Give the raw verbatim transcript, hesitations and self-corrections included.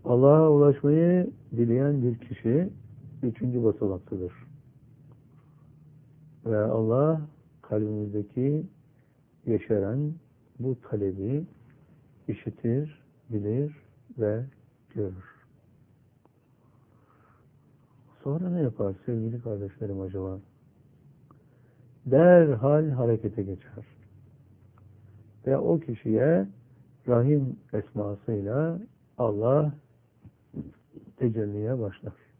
Allah'a ulaşmayı dileyen bir kişi üçüncü basamaktadır. Ve Allah kalbimizdeki yeşeren bu talebi işitir, bilir ve görür. Sonra ne yapar sevgili kardeşlerim acaba? Derhal harekete geçer. Ve o kişiye Rahim esmasıyla Allah tecelliye başlar.